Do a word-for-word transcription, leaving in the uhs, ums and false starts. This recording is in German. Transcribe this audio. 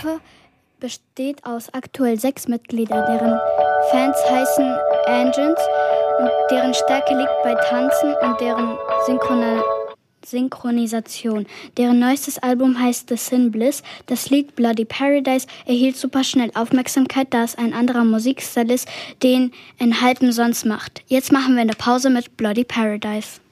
Gruppe besteht aus aktuell sechs Mitgliedern, deren Fans heißen Engines und deren Stärke liegt bei Tanzen und deren Synchrona- Synchronisation. Deren neuestes Album heißt The Sin Bliss. Das Lied Bloody Paradise erhielt super schnell Aufmerksamkeit, da es ein anderer Musikstil ist, den Enhypen sonst macht. Jetzt machen wir eine Pause mit Bloody Paradise.